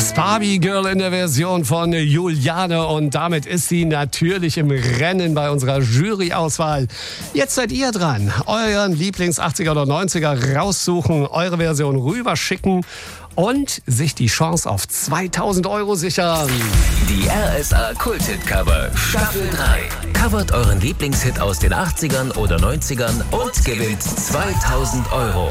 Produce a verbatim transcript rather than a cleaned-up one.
Das Barbie Girl in der Version von Juliane und damit ist sie natürlich im Rennen bei unserer Juryauswahl. Jetzt seid ihr dran. Euren Lieblings-achtziger oder neunziger raussuchen, eure Version rüberschicken und sich die Chance auf zweitausend Euro sichern. Die R S A Kult-Hit-Cover Staffel drei. Covert euren Lieblingshit aus den achtzigern oder neunzigern und gewinnt zweitausend Euro.